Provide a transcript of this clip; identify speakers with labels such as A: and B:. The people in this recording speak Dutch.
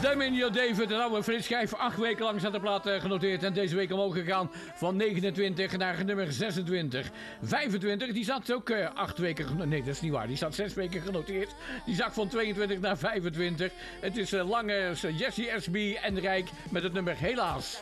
A: Daminio David, een oude flitsschijf, 8 weken lang staat de plaat genoteerd. En deze week omhoog gegaan van 29 naar nummer 26. 25, die zat ook 8 weken... Nee, dat is niet waar. Die zat 6 weken genoteerd. Die zak van 22 naar 25. Het is lange Jesse SB en Rijk met het nummer Helaas.